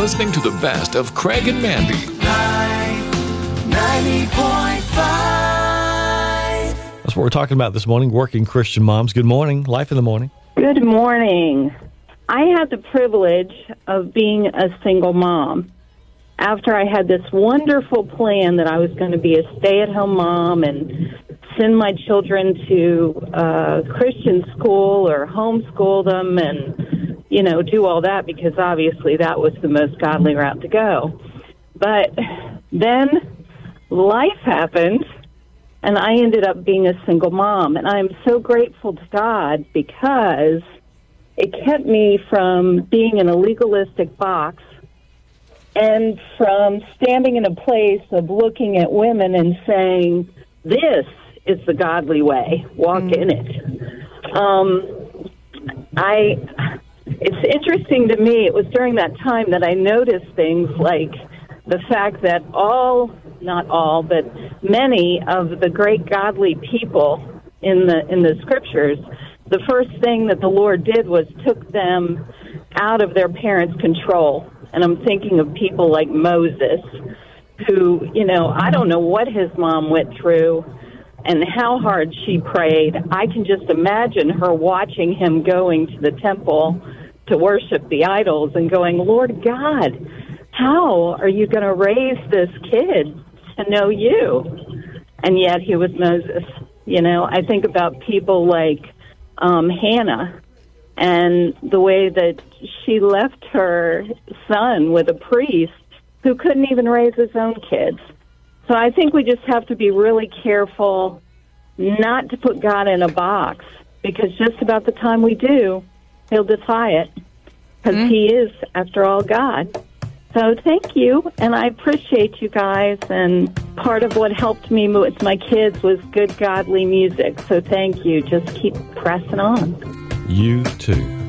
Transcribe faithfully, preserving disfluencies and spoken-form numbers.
listening to the best of Craig and Mandy. ninety point five. That's what we're talking about this morning, working Christian moms. Good morning. Life in the morning. Good morning. I had the privilege of being a single mom. After I had this wonderful plan that I was going to be a stay-at-home mom and send my children to uh, Christian school or homeschool them and, you know, do all that, because obviously that was the most godly route to go. But then life happened, and I ended up being a single mom. And I'm so grateful to God, because it kept me from being in a legalistic box and from standing in a place of looking at women and saying, this is the godly way, walk mm. in it. Um, I, it's interesting to me, it was during that time that I noticed things like the fact that all, not all, but many of the great godly people in the in the scriptures, the first thing that the Lord did was took them out of their parents' control. And I'm thinking of people like Moses, who, you know, I don't know what his mom went through and how hard she prayed. I can just imagine her watching him going to the temple to worship the idols and going, Lord God, how are you going to raise this kid to know you? And yet he was Moses. You know, I think about people like um, Hannah, and the way that she left her son with a priest who couldn't even raise his own kids. So I think we just have to be really careful not to put God in a box, because just about the time we do, he'll defy it, because mm. he is, after all, God. So thank you, and I appreciate you guys, and part of what helped me with my kids was good, godly music. So thank you. Just keep pressing on. You too.